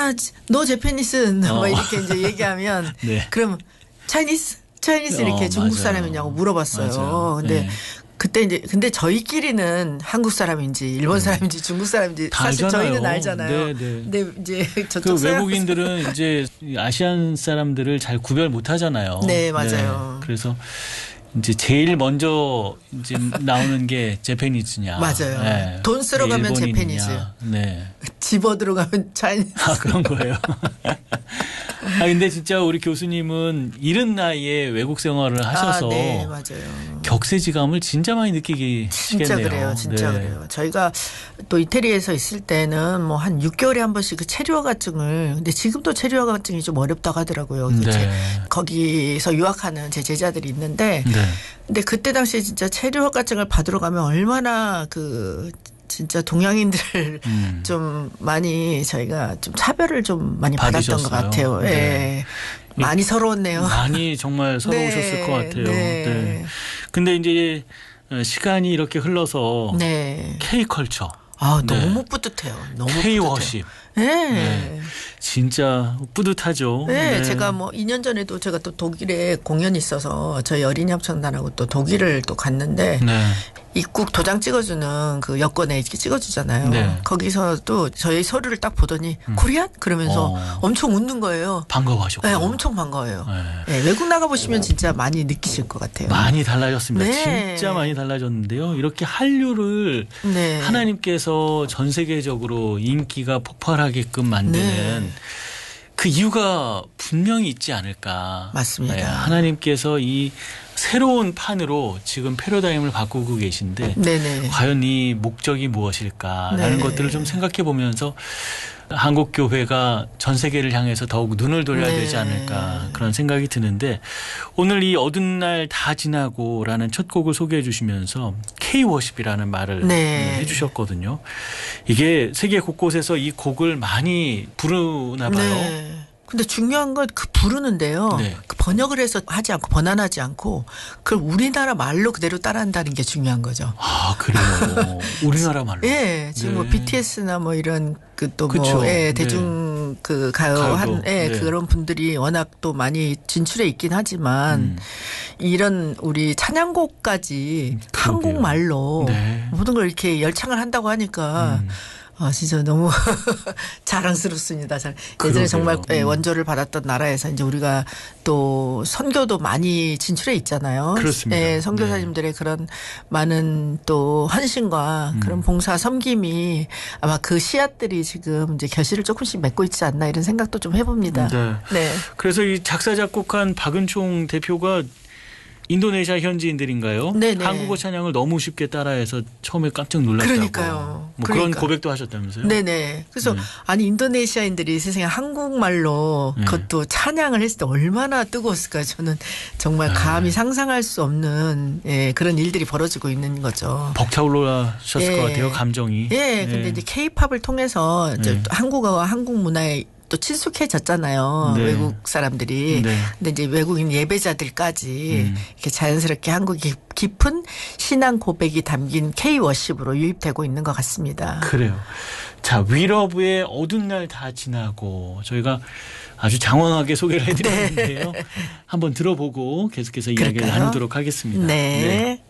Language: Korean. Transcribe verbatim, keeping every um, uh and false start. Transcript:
아, 너 제페니스 어. 뭐 이렇게 이제 얘기하면 네. 그럼 차이니스 차이니스 이렇게 어, 중국 맞아요. 사람이냐고 물어봤어요. 맞아요. 근데 네. 그때 이제 근데 저희끼리는 한국 사람인지 일본 사람인지 중국 사람인지 다 사실 알잖아요. 저희는 알잖아요. 네, 네. 근데 이제 그 저쪽 서양 외국인들은 이제 아시안 사람들을 잘 구별 못 하잖아요. 네, 맞아요. 네. 그래서 이제 제일 먼저 이제 나오는 게 제페니즈냐. 맞아요. 네. 돈 쓰러 가면 일본인이냐. 제페니즈. 네. 집어 들어가면 차이니스. 아, 그런 거예요. 아, 근데 진짜 우리 교수님은 이른 나이에 외국 생활을 하셔서 아, 네, 맞아요. 격세지감을 진짜 많이 느끼시겠네요. 진짜 그래요. 진짜 네. 그래요. 저희가 또 이태리에서 있을 때는 뭐 한 육 개월에 한 번씩 그 체류허가증을 근데 지금도 체류허가증이 좀 어렵다고 하더라고요. 네. 제, 거기서 유학하는 제 제자들이 있는데 네. 근데 그때 당시에 진짜 체류허가증을 받으러 가면 얼마나 그 진짜 동양인들을 음. 좀 많이 저희가 좀 차별을 좀 많이 받았던 것 받으셨어요. 같아요. 네. 예. 많이 서러웠네요. 많이 정말 서러우셨을 네, 것 같아요. 네. 네. 근데 이제 시간이 이렇게 흘러서 네. K컬처, 아, 네. 너무 뿌듯해요. 너무 K워십. 네. 네. 진짜 뿌듯하죠. 네, 네. 제가 뭐 이 년 전에도 제가 또 독일에 공연이 있어서 저희 어린이 합창단하고 또 독일을 또 갔는데 네. 입국 도장 찍어주는 그 여권에 이렇게 찍어주잖아요. 네. 거기서도 저희 서류를 딱 보더니 코리안? 그러면서 어. 엄청 웃는 거예요. 반가워하셨고. 네, 엄청 반가워요. 네. 네, 외국 나가보시면 진짜 많이 느끼실 것 같아요. 많이 달라졌습니다. 네. 진짜 많이 달라졌는데요. 이렇게 한류를 네. 하나님께서 전 세계적으로 인기가 폭발하게끔 만드는 네. 그 이유가 분명히 있지 않을까. 맞습니다. 네, 하나님께서 이 새로운 판으로 지금 패러다임을 바꾸고 계신데 네네. 과연 이 목적이 무엇일까라는 네. 것들을 좀 생각해 보면서 한국 교회가 전 세계를 향해서 더욱 눈을 돌려야 네. 되지 않을까 그런 생각이 드는데 오늘 이 어두운 날 다 지나고라는 첫 곡을 소개해 주시면서 K워십이라는 말을 네. 해 주셨거든요. 이게 세계 곳곳에서 이 곡을 많이 부르나 봐요. 네. 근데 중요한 건 그 부르는데요. 네. 그 번역을 해서 하지 않고 번안하지 않고 그걸 우리나라 말로 그대로 따라한다는 게 중요한 거죠. 아, 그래요. 우리나라 말로. 예, 지금 네. 뭐 비티에스나 뭐 이런 그 또 그쵸. 뭐 예, 네. 대중 그 가요 가요도. 한 예, 네. 그런 분들이 워낙 또 많이 진출해 있긴 하지만 음. 이런 우리 찬양곡까지 그러게요. 한국말로 네. 모든 걸 이렇게 열창을 한다고 하니까 음. 아, 진짜 너무 자랑스럽습니다. 잘. 예전에 그러게요. 정말 예, 음. 원조를 받았던 나라에서 이제 우리가 또 선교도 많이 진출해 있잖아요. 그렇습니다. 예, 선교사님들의 그런 많은 또 헌신과 음. 그런 봉사 섬김이 아마 그 씨앗들이 지금 이제 결실을 조금씩 맺고 있지 않나 이런 생각도 좀 해봅니다. 네. 네. 그래서 이 작사 작곡한 박은총 대표가 인도네시아 현지인들인가요? 네네. 한국어 찬양을 너무 쉽게 따라해서 처음에 깜짝 놀랐다고. 그러니까요. 뭐 그러니까. 그런 고백도 하셨다면서요? 네네. 그래서 네. 아니 인도네시아인들이 세상에 한국말로 네. 그것도 찬양을 했을 때 얼마나 뜨거웠을까 저는 정말 감히 상상할 수 없는 예, 그런 일들이 벌어지고 있는 거죠. 벅차올라셨을 예. 것 같아요. 감정이. 예, 근데 이제 K-팝을 통해서 이제 네. 또 한국어와 한국 문화에 또 친숙해졌잖아요. 네. 외국 사람들이. 네. 근데 이제 외국인 예배자들까지 음. 이렇게 자연스럽게 한국이 깊은 신앙 고백이 담긴 K-워십으로 유입되고 있는 것 같습니다. 그래요. 자, 위러브의 어두운 날 다 지나고 저희가 아주 장황하게 소개를 해드렸는데요. 네. 한번 들어보고 계속해서 이야기를 그럴까요? 나누도록 하겠습니다. 네. 네.